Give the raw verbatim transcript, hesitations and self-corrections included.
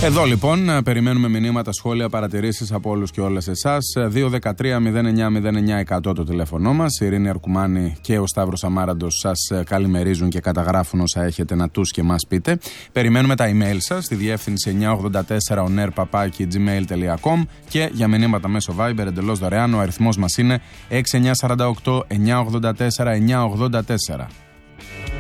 Εδώ λοιπόν περιμένουμε μηνύματα, σχόλια, παρατηρήσεις από όλους και όλες εσάς. δύο ένα τρία μηδέν εννιά μηδέν εννιά εκατό το τηλέφωνό μας. Η Ειρήνη Αρκουμάνη και ο Σταύρος Αμάραντος σας καλημερίζουν και καταγράφουν όσα έχετε να τους και μας πείτε. Περιμένουμε τα email σας στη διεύθυνση εννιά ογδόντα τέσσερα oner παπάκι gmail τελεία com και για μηνύματα μέσω Viber εντελώς δωρεάν. Ο αριθμός μας είναι έξι εννιά τέσσερα οκτώ εννιά ογδόντα τέσσερα εννιά ογδόντα τέσσερα.